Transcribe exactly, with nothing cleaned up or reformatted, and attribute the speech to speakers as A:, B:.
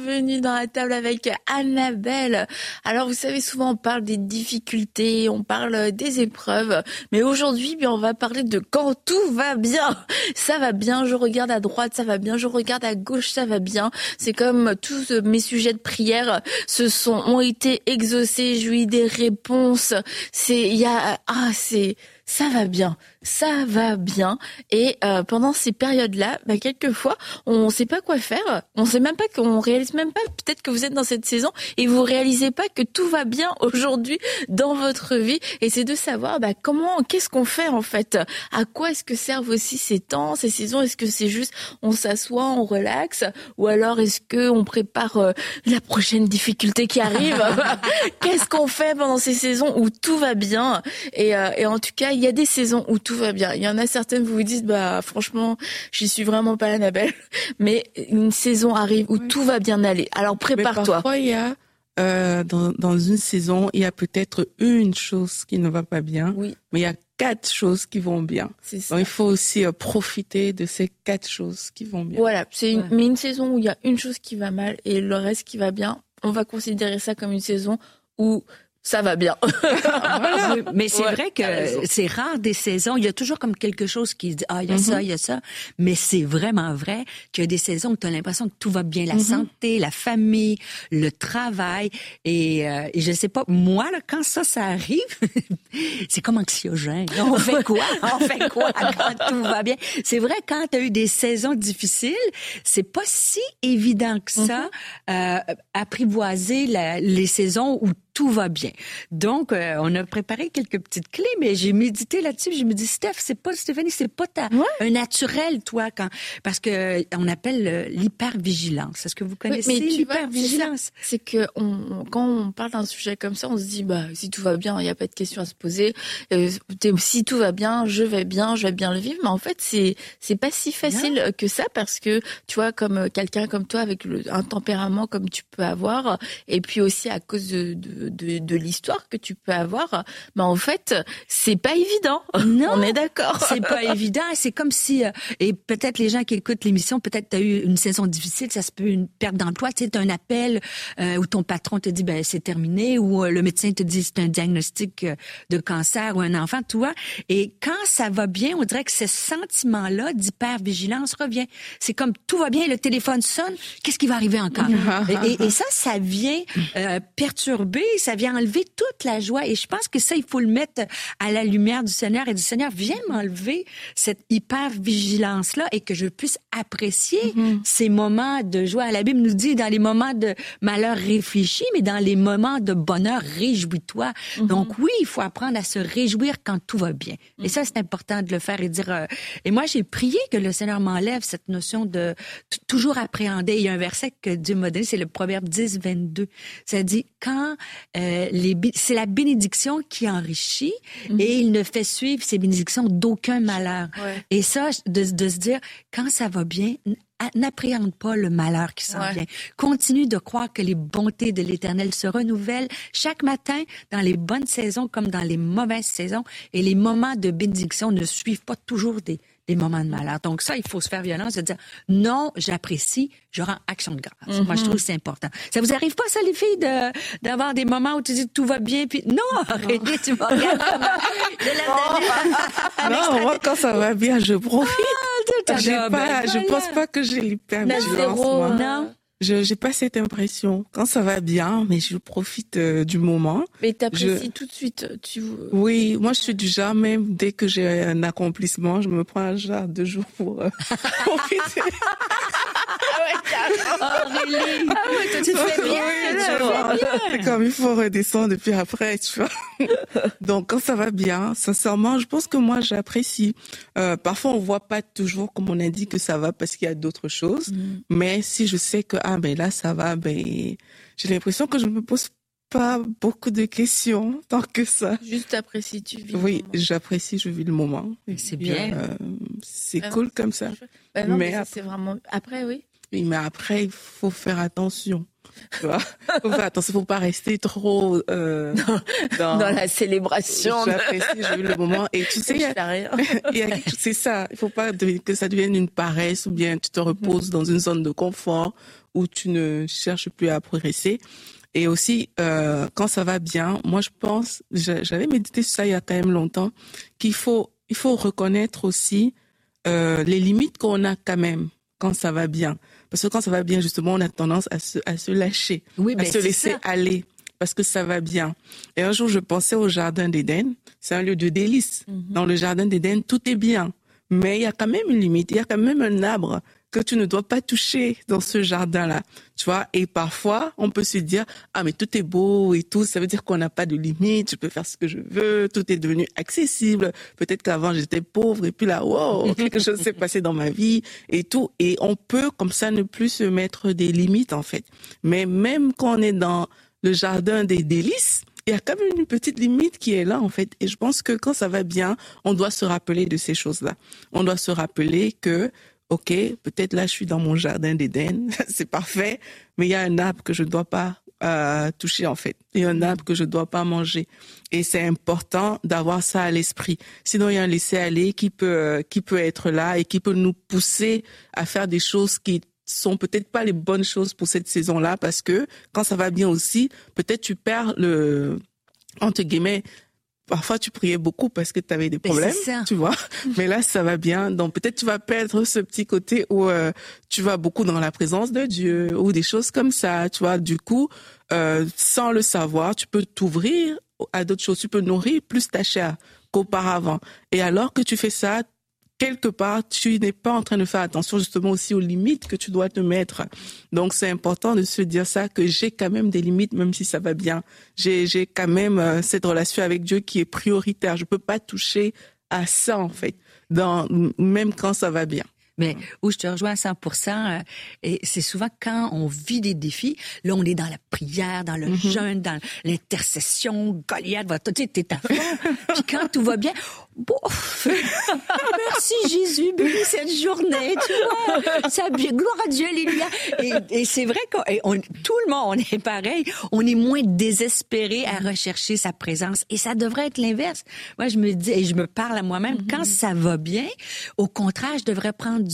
A: bienvenue dans la table avec Annabelle. Alors vous savez, souvent on parle des difficultés, on parle des épreuves, mais aujourd'hui bien, on va parler de quand tout va bien. Ça va bien, je regarde à droite, ça va bien, je regarde à gauche, ça va bien. C'est comme tous mes sujets de prière se sont ont été exaucés, j'ai eu des réponses. C'est il y a ah c'est ça va bien, ça va bien. Et euh, pendant ces périodes-là, bah, quelquefois, on ne sait pas quoi faire. On sait même pas qu'on réalise même pas. Peut-être que vous êtes dans cette saison et vous réalisez pas que tout va bien aujourd'hui dans votre vie. Et c'est de savoir bah, comment, qu'est-ce qu'on fait en fait. À quoi est-ce que servent aussi ces temps, ces saisons. Est-ce que c'est juste on s'assoit, on relaxe, ou alors est-ce que on prépare euh, la prochaine difficulté qui arrive. Qu'est-ce qu'on fait pendant ces saisons où tout va bien. Et, euh, et en tout cas, il y a des saisons où tout va bien. Il y en a certaines, vous vous dites, bah, franchement, j'y suis vraiment pas Annabelle. Mais une saison arrive où oui. tout va bien aller. Alors, prépare-toi.
B: Mais parfois, il y a, euh, dans, dans une saison, il y a peut-être une chose qui ne va pas bien.
A: Oui.
B: Mais il y a quatre choses qui vont bien.
A: C'est ça.
B: Donc, il faut aussi euh, profiter de ces quatre choses qui vont bien.
A: Voilà. C'est une,
B: ouais.
A: mais une saison où il y a une chose qui va mal et le reste qui va bien, on va considérer ça comme une saison où ça va bien.
C: Voilà. Mais c'est
A: ouais,
C: vrai que c'est rare des saisons. Il y a toujours comme quelque chose qui se dit, ah, il y a mm-hmm. ça, il y a ça. Mais c'est vraiment vrai qu'il y a des saisons où tu as l'impression que tout va bien. La mm-hmm. santé, la famille, le travail. Et, euh, et je sais pas, moi, là, quand ça, ça arrive, c'est comme anxiogène. On fait quoi? On fait quoi quand tout va bien? C'est vrai, quand tu as eu des saisons difficiles, c'est pas si évident que ça, mm-hmm. euh, apprivoiser la, les saisons où tout va bien. Donc, euh, on a préparé quelques petites clés, mais j'ai médité là-dessus. Je me dis, Steph, c'est pas, Stéphanie, c'est pas ta, ouais. un naturel, toi, quand, parce que on appelle euh, l'hypervigilance. Est-ce que vous connaissez oui, l'hypervigilance?
A: C'est que on, quand on parle d'un sujet comme ça, on se dit, bah, si tout va bien, il n'y a pas de question à se poser. Euh, si tout va bien, je vais bien, je vais bien le vivre. Mais en fait, c'est, c'est pas si facile non. que ça parce que, tu vois, comme quelqu'un comme toi, avec le, un tempérament comme tu peux avoir, et puis aussi à cause de, de De, de l'histoire que tu peux avoir, mais en fait, c'est pas évident.
C: Non,
A: on est d'accord.
C: C'est pas évident. C'est comme si, euh, et peut-être les gens qui écoutent l'émission, peut-être t'as eu une saison difficile, ça se peut une perte d'emploi, tu sais, t'as un appel euh, où ton patron te dit, ben c'est terminé, ou euh, le médecin te dit c'est un diagnostic euh, de cancer ou un enfant, tu vois. Et quand ça va bien, on dirait que ce sentiment-là d'hypervigilance revient. C'est comme tout va bien, le téléphone sonne, qu'est-ce qui va arriver encore? et, et, et ça, ça vient euh, perturber, ça vient enlever toute la joie. Et je pense que ça, il faut le mettre à la lumière du Seigneur et du Seigneur, viens m'enlever cette hyper-vigilance-là et que je puisse apprécier mm-hmm. ces moments de joie. La Bible nous dit, dans les moments de malheur, réfléchis, mais dans les moments de bonheur, réjouis-toi. Mm-hmm. Donc oui, il faut apprendre à se réjouir quand tout va bien. Mm-hmm. Et ça, c'est important de le faire et dire... Euh, et moi, j'ai prié que le Seigneur m'enlève cette notion de t- toujours appréhender. Il y a un verset que Dieu m'a donné, c'est le Proverbe dix, vingt-deux. Ça dit, quand... Euh, les, c'est la bénédiction qui enrichit mm-hmm. et il ne fait suivre ces bénédictions d'aucun malheur. Ouais. Et ça, de, de se dire, quand ça va bien, n'appréhende pas le malheur qui s'en ouais. vient. Continue de croire que les bontés de l'Éternel se renouvellent chaque matin dans les bonnes saisons comme dans les mauvaises saisons. Et les moments de bénédiction ne suivent pas toujours des des moments de malheur. Donc ça, il faut se faire violence, de dire non, j'apprécie, je rends action de grâce. Mm-hmm. Moi, je trouve que c'est important. Ça vous arrive pas, ça, les filles, de, d'avoir des moments où tu dis tout va bien, puis non, arrêtez, tu me regardes comme
B: non, moi, quand ça va bien, je profite. Ah, j'ai pas,
C: ben,
B: je pense pas que j'ai l'hypervigilance, moi.
C: Non.
B: Je j'ai pas cette impression. Quand ça va bien, mais je profite euh, du moment.
A: Mais t'apprécies je... tout de suite. Tu...
B: Oui, moi je suis du genre, même dès que j'ai un accomplissement, je me prends un genre deux jours pour euh, profiter.
A: Ah ouais, carrément.
C: Oh, really? Ah ouais, toi, tu fais bien.
B: Oui,
C: tu fais bien.
B: C'est comme il faut redescendre et puis après, tu vois. Donc quand ça va bien, sincèrement, je pense que moi j'apprécie. Euh, parfois on voit pas toujours comme on a dit que ça va parce qu'il y a d'autres choses. Mm. Mais si je sais que ah ben là ça va, ben j'ai l'impression que je me pose pas beaucoup de questions tant que ça.
A: Juste apprécies, tu vis.
B: Oui, j'apprécie, je vis le moment.
C: C'est bien.
B: Euh, c'est
A: bah
B: cool
A: non,
B: comme ça.
A: Bah non,
B: mais
A: mais
B: après,
A: c'est vraiment après, oui.
B: Oui, mais après il faut faire attention. Tu vois, faut faire attention, faut pas rester trop euh,
A: dans, dans la célébration.
B: J'apprécie, j'ai eu le moment. Et tu sais, il y a, rien. Il y a, c'est ça. Il faut pas que ça devienne une paresse ou bien tu te reposes dans une zone de confort où tu ne cherches plus à progresser. Et aussi, euh, quand ça va bien, moi je pense, j'avais médité sur ça il y a quand même longtemps, qu'il faut, il faut reconnaître aussi euh, les limites qu'on a quand même quand ça va bien. Parce que quand ça va bien, justement, on a tendance à se, à se lâcher, oui, à se laisser ça. aller, parce que ça va bien. Et un jour, je pensais au Jardin d'Éden. C'est un lieu de délices. Mm-hmm. Dans le Jardin d'Éden, tout est bien. Mais il y a quand même une limite. Il y a quand même un arbre que tu ne dois pas toucher dans ce jardin-là. Tu vois? Et parfois, on peut se dire, ah, mais tout est beau et tout. Ça veut dire qu'on n'a pas de limite. Je peux faire ce que je veux. Tout est devenu accessible. Peut-être qu'avant, j'étais pauvre et puis là, wow, quelque chose s'est passé dans ma vie et tout. Et on peut, comme ça, ne plus se mettre des limites, en fait. Mais même quand on est dans le jardin des délices, il y a quand même une petite limite qui est là, en fait. Et je pense que quand ça va bien, on doit se rappeler de ces choses-là. On doit se rappeler que, OK, peut-être là, je suis dans mon jardin d'Éden, c'est parfait, mais il y a un arbre que je ne dois pas euh, toucher, en fait. Il y a un arbre que je ne dois pas manger. Et c'est important d'avoir ça à l'esprit. Sinon, il y a un laisser-aller qui peut, euh, qui peut être là et qui peut nous pousser à faire des choses qui sont peut-être pas les bonnes choses pour cette saison-là, parce que quand ça va bien aussi, peut-être tu perds le, entre guillemets, parfois tu priais beaucoup parce que tu avais des problèmes, tu vois. Mais là, ça va bien. Donc peut-être tu vas perdre ce petit côté où euh, tu vas beaucoup dans la présence de Dieu ou des choses comme ça, tu vois. Du coup, euh, sans le savoir, tu peux t'ouvrir à d'autres choses. Tu peux nourrir plus ta chair qu'auparavant. Et alors que tu fais ça, quelque part, tu n'es pas en train de faire attention justement aussi aux limites que tu dois te mettre. Donc, c'est important de se dire ça, que j'ai quand même des limites, même si ça va bien. J'ai, j'ai quand même euh, cette relation avec Dieu qui est prioritaire. Je peux pas toucher à ça, en fait, dans, même quand ça va bien.
C: Mais où je te rejoins à cent pour cent, euh, et c'est souvent quand on vit des défis, là, on est dans la prière, dans le mm-hmm. jeûne, dans l'intercession, Goliath va tout, tu sais, t'es à fond. Puis quand tout va bien, bouf! Merci Jésus, bénis cette journée, tu vois. Ça, gloire à Dieu, alléluia. Et, et c'est vrai que tout le monde, on est pareil. On est moins désespéré à rechercher sa présence. Et ça devrait être l'inverse. Moi, je me dis, et je me parle à moi-même, mm-hmm. quand ça va bien, au contraire, je devrais prendre